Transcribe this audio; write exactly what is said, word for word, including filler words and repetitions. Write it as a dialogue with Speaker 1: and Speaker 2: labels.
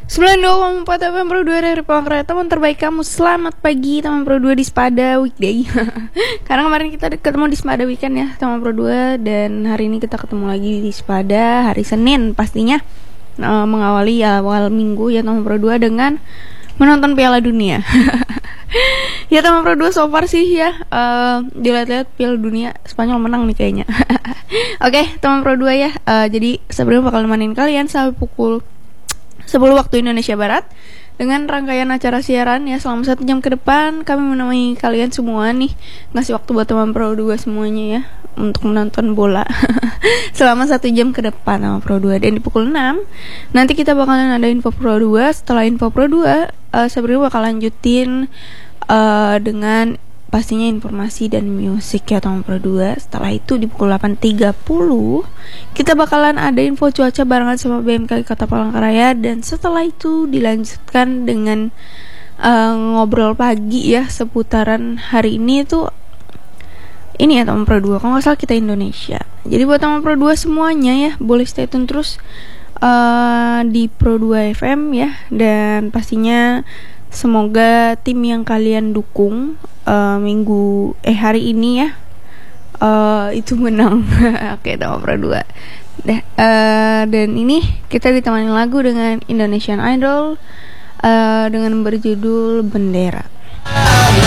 Speaker 1: sembilan puluh dua koma empat F M Pro dua dari Palangkaraya, teman terbaik kamu. Selamat pagi teman Pro dua di Spada Weekday. Karena kemarin kita ketemu di Spada Weekend ya teman Pro dua, dan hari ini kita ketemu lagi di Spada hari Senin pastinya, uh, mengawali awal minggu ya teman Pro dua dengan menonton Piala Dunia. Ya teman Pro dua, so far sih ya, uh, dilihat-lihat Piala Dunia Spanyol menang nih kayaknya. Oke okay, teman Pro dua ya, uh, jadi sebelum bakal nemenin kalian sampai pukul sepuluh waktu Indonesia Barat dengan rangkaian acara siaran ya selama satu jam ke depan. Kami menemani kalian semua nih, ngasih waktu buat teman Pro dua semuanya ya untuk menonton bola selama satu jam ke depan sama Pro dua. Dan di pukul enam nanti kita bakalan ada info Pro dua. Setelah info Pro dua, uh, sebenarnya bakal lanjutin uh, dengan pastinya informasi dan musik ya teman Pro dua. Setelah itu di pukul delapan tiga puluh kita bakalan ada info cuaca barengan sama B M K G Kota Palangkaraya. Dan setelah itu dilanjutkan dengan uh, ngobrol pagi ya seputaran hari ini tuh ini ya teman Pro dua, kalau nggak salah kita Indonesia. Jadi buat teman Pro dua semuanya ya, boleh stay tune terus uh, di Pro dua F M ya. Dan pastinya semoga tim yang kalian dukung uh, minggu eh hari ini ya uh, itu menang. Oke teman Pro dua. Dah, uh, dan ini kita ditemani lagu dengan Indonesian Idol uh, dengan berjudul Bendera.